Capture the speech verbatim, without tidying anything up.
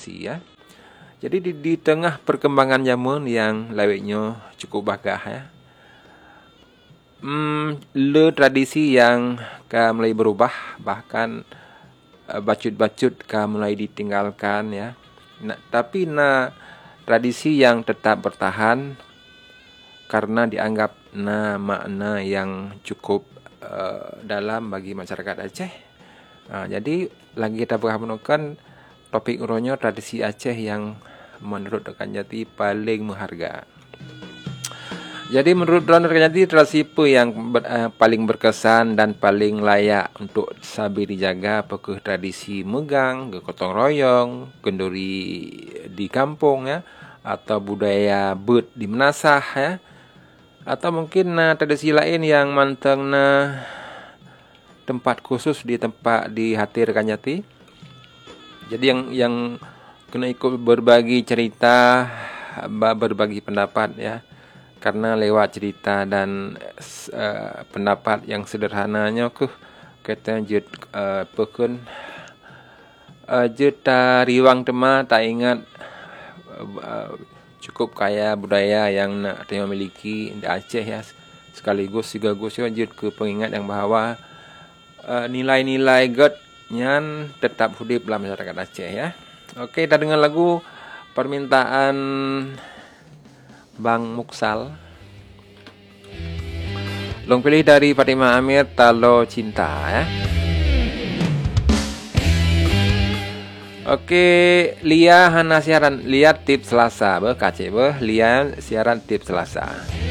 tradisi ya. Jadi di, di tengah perkembangan zaman yang lewetnya cukup bagah ya. Hmm, le tradisi yang ka mulai berubah, bahkan uh, bacut-bacut ka mulai ditinggalkan ya. Nah, tapi na tradisi yang tetap bertahan karena dianggap na makna yang cukup uh, dalam bagi masyarakat Aceh. Uh, jadi lagi kita berhamukan topik uronyo tradisi Aceh yang menurut rekan Jati paling mengharga. Jadi menurut rekan Jati tradisi apa yang ber, uh, paling berkesan dan paling layak untuk sabi dijaga? Apakah tradisi megang, gotong royong, kenduri di kampung ya, atau budaya bet di menasah ya? Atau mungkin nah, tradisi lain yang manteng nah, tempat khusus di tempat di hati rekan Jati. Jadi yang yang kena ikut berbagi cerita, berbagi pendapat ya. Karena lewat cerita dan uh, pendapat yang sederhananya kuh kita jet uh, pekun uh, jeta riwang tema tak ingat uh, cukup kaya budaya yang nak kita miliki di Aceh ya, sekaligus juga gus lanjut ke pengingat yang bahawa uh, nilai-nilai God yang tetap hidup dalam masyarakat Aceh ya. Okey, kita dengar lagu permintaan Bang Muksal. Long pilih dari Fatimah Amir, Talo Cinta ya. Okey, Lia Hana siaran lihat tips Selasa be kace be Lia siaran tips Selasa.